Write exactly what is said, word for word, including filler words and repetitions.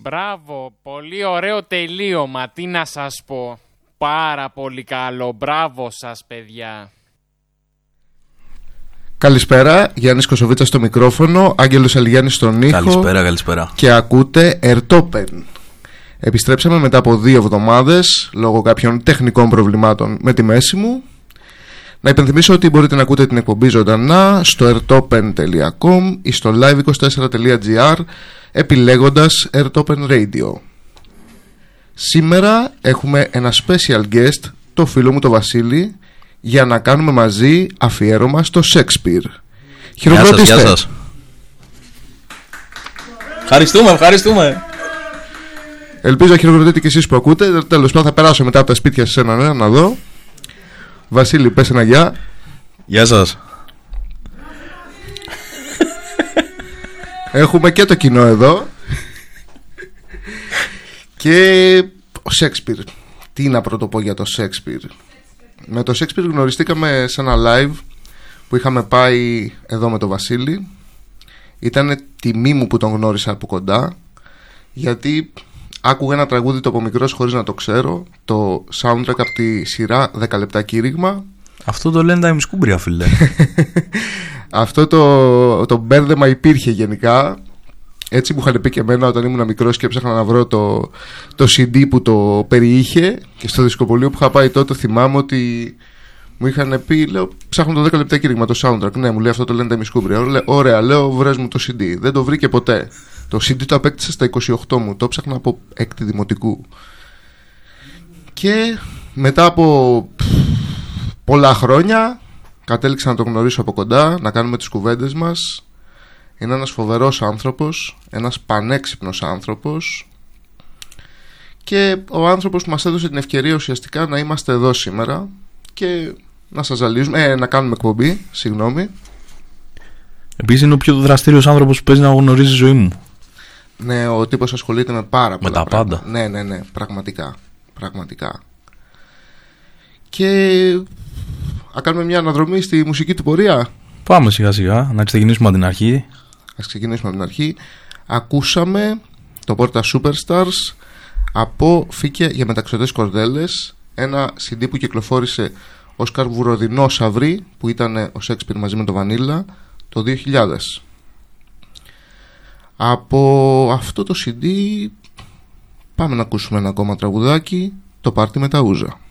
Μπράβο, πολύ ωραίο τελείωμα, τι να σας πω. Πάρα πολύ καλό, μπράβο σας παιδιά. Καλησπέρα, Γιάννης Κοσοβίτσας στο μικρόφωνο, Άγγελος Αλιγιάννης στον ήχο. Καλησπέρα, καλησπέρα. Και ακούτε Ερτόπεν. Επιστρέψαμε μετά από δύο εβδομάδες λόγω κάποιων τεχνικών προβλημάτων με τη μέση μου. Να υπενθυμίσω ότι μπορείτε να ακούτε την εκπομπή ζωντανά στο ερτόπεν τελεία κομ ή στο live είκοσι τέσσερα τελεία τζι άρ επιλέγοντας Ertopen Radio. Σήμερα έχουμε ένα special guest, το φίλο μου το Βασίλη, για να κάνουμε μαζί αφιέρωμα στο Shakespeare. Χειροκροτήστε. Γεια σας, γεια σας. Ευχαριστούμε, ευχαριστούμε. Ελπίζω να χειροκροτείτε και εσείς που ακούτε. Τέλος πάντων θα περάσω μετά από τα σπίτια σας έναν ένα να δω. Βασίλη, πες ένα γεια. Γεια σας. Έχουμε και το κοινό εδώ. Και ο Shakespeare. Τι να πρωτοπώ για το Shakespeare. Με το Shakespeare γνωριστήκαμε σε ένα live που είχαμε πάει εδώ με τον Βασίλη. Ήταν τιμή μου που τον γνώρισα από κοντά, γιατί άκουγα ένα τραγούδι το από μικρός χωρίς να το ξέρω, το soundtrack από τη σειρά δέκα λεπτά κήρυγμα. Αυτό το λένε τα ημισκούμπρια, φίλε. Αυτό το, το μπέρδεμα υπήρχε γενικά. Έτσι μου είχαν πει και εμένα όταν ήμουν μικρός και έψαχνα να βρω το, το σι ντι που το περιείχε. Και στο δισκοπωλείο που είχα πάει τότε θυμάμαι ότι μου είχαν πει, λέω, ψάχνω το δέκα λεπτά κήρυγμα, το soundtrack. Ναι, μου λέει αυτό το λένε τα ημισκούμπρια. Ωραία, λέω, βρες μου το σι ντι. Δεν το βρήκε ποτέ. Το σι ντι το απέκτησα στα είκοσι οκτώ μου. Το ψάχνα από έκτη δημοτικού. Και μετά από πολλά χρόνια κατέληξα να τον γνωρίσω από κοντά, να κάνουμε τις κουβέντες μας. Είναι ένας φοβερός άνθρωπος, ένας πανέξυπνος άνθρωπος και ο άνθρωπος που μας έδωσε την ευκαιρία ουσιαστικά να είμαστε εδώ σήμερα και να σας ζαλίζουμε, ε, να κάνουμε εκπομπή, συγγνώμη. Επίσης είναι ο πιο δραστήριος άνθρωπος που παίζει να γνωρίζει η ζωή μου. Ναι, ο τύπος ασχολείται με πάρα πολλά με τα πράγματα. πάντα. Ναι, ναι, ναι, πραγματικά, πραγματικά. Και να κάνουμε μια αναδρομή στη μουσική του πορεία. Πάμε σιγά σιγά, να ξεκινήσουμε από την αρχή. Ας ξεκινήσουμε από την αρχή. Ακούσαμε το Porta Superstars από Φύκια για μεταξωτές κορδέλες, ένα σι ντι που κυκλοφόρησε ο Σκαρβουροδινό Σαβρή, που ήταν ο Shakespeare μαζί με το Βανίλα το δύο χιλιάδες. Από αυτό το σι ντι πάμε να ακούσουμε ένα ακόμα τραγουδάκι, το Πάρτι με τα Ούζα.